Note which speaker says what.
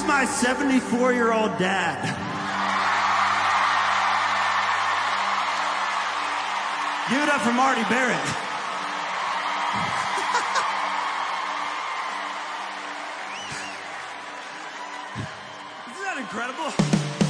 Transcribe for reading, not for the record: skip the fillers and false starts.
Speaker 1: my 74-year-old dad. Give it up for Marty Barrett. Isn't that incredible?